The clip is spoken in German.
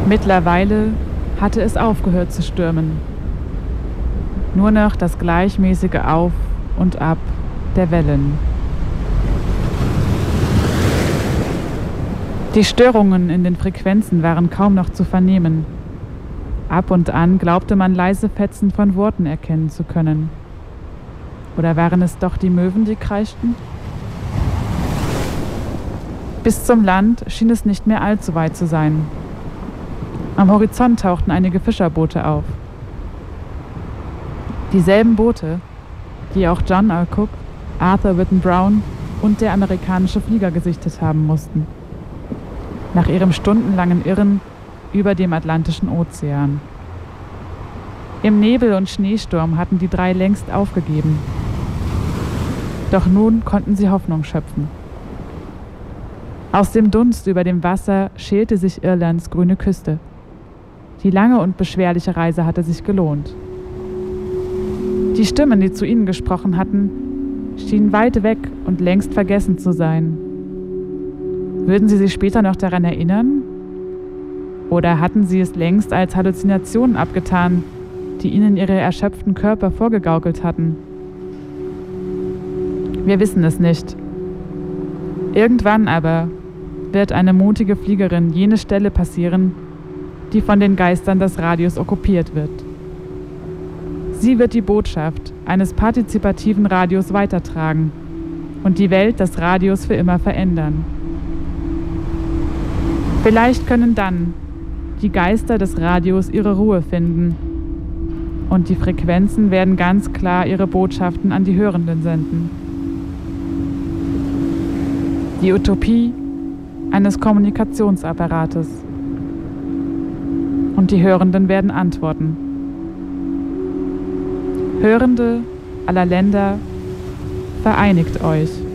Mittlerweile hatte es aufgehört zu stürmen. Nur noch das gleichmäßige Auf und Ab der Wellen. Die Störungen in den Frequenzen waren kaum noch zu vernehmen. Ab und an glaubte man leise Fetzen von Worten erkennen zu können. Oder waren es doch die Möwen, die kreischten? Bis zum Land schien es nicht mehr allzu weit zu sein. Am Horizont tauchten einige Fischerboote auf. Dieselben Boote, die auch John R. Cook, Arthur Witten Brown und der amerikanische Flieger gesichtet haben mussten. Nach ihrem stundenlangen Irren über dem Atlantischen Ozean. Im Nebel und Schneesturm hatten die drei längst aufgegeben. Doch nun konnten sie Hoffnung schöpfen. Aus dem Dunst über dem Wasser schälte sich Irlands grüne Küste. Die lange und beschwerliche Reise hatte sich gelohnt. Die Stimmen, die zu ihnen gesprochen hatten, schienen weit weg und längst vergessen zu sein. Würden sie sich später noch daran erinnern? Oder hatten sie es längst als Halluzinationen abgetan, die ihnen ihre erschöpften Körper vorgegaukelt hatten? Wir wissen es nicht. Irgendwann aber wird eine mutige Fliegerin jene Stelle passieren, die von den Geistern des Radios okkupiert wird. Sie wird die Botschaft eines partizipativen Radios weitertragen und die Welt des Radios für immer verändern. Vielleicht können dann die Geister des Radios ihre Ruhe finden und die Frequenzen werden ganz klar ihre Botschaften an die Hörenden senden. Die Utopie eines Kommunikationsapparates. Und die Hörenden werden antworten. Hörende aller Länder, vereinigt euch.